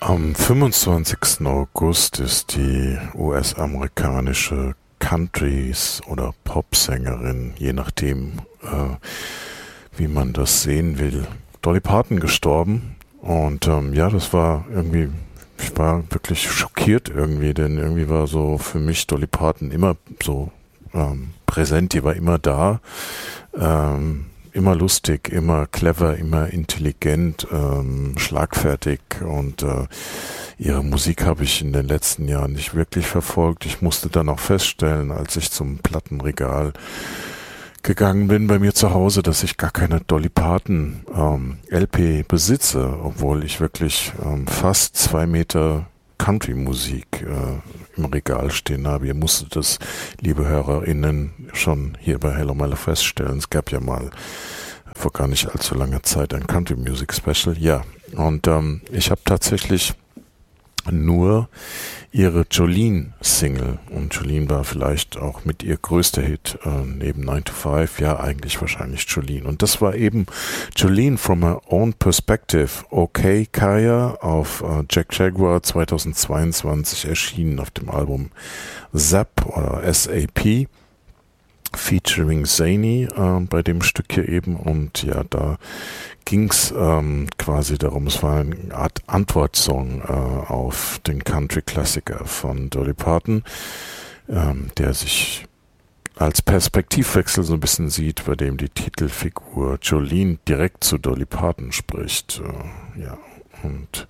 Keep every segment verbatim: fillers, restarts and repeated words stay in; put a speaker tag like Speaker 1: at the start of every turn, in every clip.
Speaker 1: Am fünfundzwanzigsten August ist die U S-amerikanische Country- oder Popsängerin, je nachdem, äh, wie man das sehen will, Dolly Parton gestorben. Und ähm, ja, das war irgendwie, ich war wirklich schockiert irgendwie, denn irgendwie war so für mich Dolly Parton immer so ähm, präsent, die war immer da. Ähm, Immer lustig, immer clever, immer intelligent, ähm, schlagfertig und äh, ihre Musik habe ich in den letzten Jahren nicht wirklich verfolgt. Ich musste dann auch feststellen, als ich zum Plattenregal gegangen bin bei mir zu Hause, dass ich gar keine Dolly Parton ähm, L P besitze, obwohl ich wirklich ähm, fast zwei Meter Country-Musik äh, im Regal stehen habe. Ihr musstet das, liebe HörerInnen, schon hier bei Hello Male feststellen. Es gab ja mal vor gar nicht allzu langer Zeit ein Country-Music-Special. Ja, und ähm, ich habe tatsächlich nur ihre Jolene-Single, und Jolene war vielleicht auch mit ihr größter Hit äh, neben nine to five, ja eigentlich wahrscheinlich Jolene, und das war eben Jolene from Her Own Perspective, Okay Kaya, auf äh, Jack Jaguar zweitausendzweiundzwanzig erschienen auf dem Album Zap oder S A P featuring Zany äh, bei dem Stück hier eben. Und ja, da ging's ähm, quasi darum, es war eine Art Antwortsong äh, auf den Country-Klassiker von Dolly Parton, ähm, der sich als Perspektivwechsel so ein bisschen sieht, bei dem die Titelfigur Jolene direkt zu Dolly Parton spricht. Äh, ja, und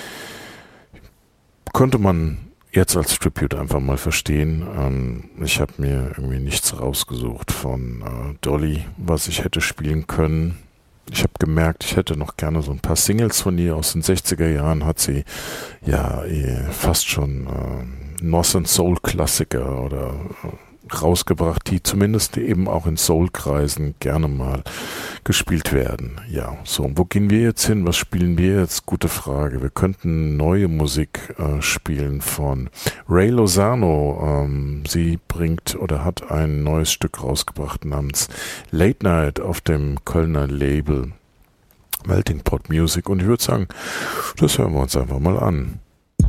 Speaker 1: konnte man jetzt als Tribute einfach mal verstehen. Ähm, ich habe mir irgendwie nichts rausgesucht von äh, Dolly, was ich hätte spielen können. Ich habe gemerkt, ich hätte noch gerne so ein paar Singles von ihr aus den sechziger Jahren. Hat sie ja fast schon äh, Northern Soul Klassiker oder äh, rausgebracht, die zumindest eben auch in Soul-Kreisen gerne mal gespielt werden. Ja, so, wo gehen wir jetzt hin? Was spielen wir jetzt? Gute Frage. Wir könnten neue Musik äh, spielen von Ray Lozano. Ähm, sie bringt oder hat ein neues Stück rausgebracht namens Late Night auf dem Kölner Label Melting Pot Music, und ich würde sagen, das hören wir uns einfach mal an.